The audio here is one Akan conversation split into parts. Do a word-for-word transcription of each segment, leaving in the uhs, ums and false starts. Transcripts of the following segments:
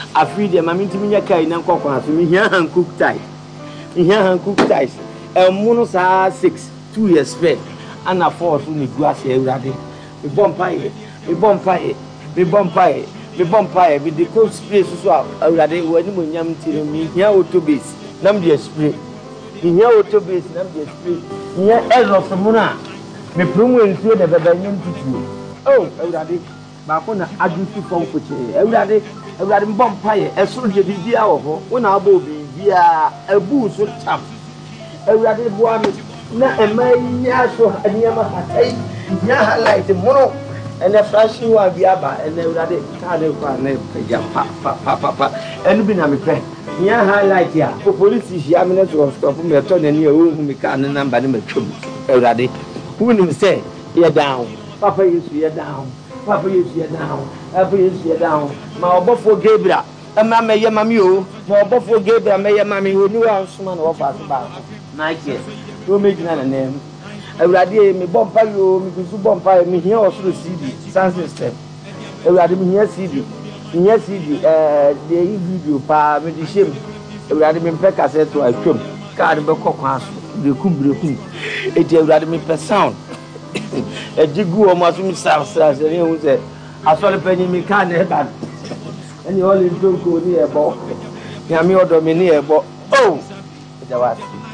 Afri de mami ntimi nya kai na nkokon aso me hia han cook tie. Me hia han cook ties. E muno sa six two years spare. Ana four so ni gu ase Awurade. Me bompae, me bompae, me bompae, me bompae be the cold spray so so Awurade wani mo nyam ti no me hia autobase. Nam de spray. Me hia autobase nam de spray. Hia error from na. Me promo nsuo de baba nyam tutu. Oh Awurade ba ko na adutu fon foche. Awurade Awurade bompae e so de bibia wo ho. Wo na abo bibia abu so tam. Awurade boa me na emanya so anyama hatai ya highlight mono ene flash wa biaba ene Awurade ka de kwa na ya pa pa pa pa enu bi na me pe ya highlight ya po police ya me na so stop me to na ni o hu me ka na number ni me twom Awurade hu ni me say ya down papa Yesu ya down papa Yesu ya down papa Yesu ya down ma obofo Gabriel ama me ye mami o ma obofo Gabriel me ye mami o ni wa nsuma na wo fa so ba Nike to me gina na nem Awurade me bompa yo me gusu bompa me hia osoro C D sound system Awurade me hia C D me hia C D eh de video pa me di shem Awurade me pe cassette to atwom card be kokon aso de kum brekum eti Awurade me pe sound e jigu o ma so mi sa sa se ne hu se asole panyi me ka na e ba eni all in don't go ni e bo ya mi odo me ni e bo oh e was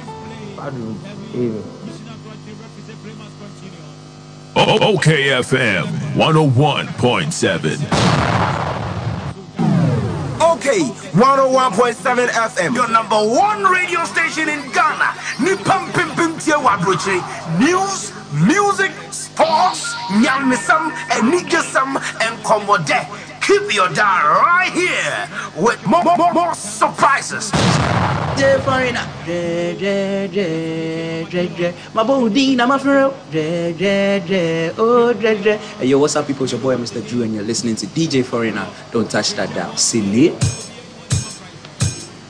O K F M one oh one point seven. Okay, one oh one point seven F M, your number one radio station in Ghana. Nipam pim pim tia wadroche. News, music, sports, nyamisam, and nijasam, and komode. Keep your dial right here with more, more, more surprises. J Foreigner, J J J J J, my body, I'm a friend. J J J, oh J J. Hey yo, what's up, people? It's your boy Mister Drew, and you're listening to D J Foreigner. Don't touch that dial. See you.